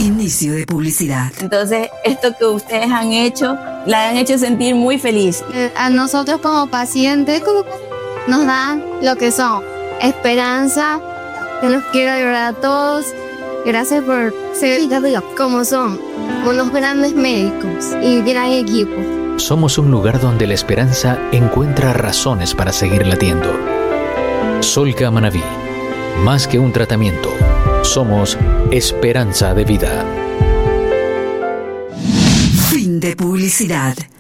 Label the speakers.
Speaker 1: Inicio de publicidad.
Speaker 2: Entonces, esto que ustedes han hecho, la han hecho sentir muy feliz.
Speaker 3: A nosotros como pacientes nos dan lo que son esperanza. Yo los quiero ayudar a todos. Gracias por ser como son, unos grandes médicos y gran equipo.
Speaker 4: Somos un lugar donde la esperanza encuentra razones para seguir latiendo. Solca Manabí, más que un tratamiento, somos esperanza de vida.
Speaker 1: Fin de publicidad.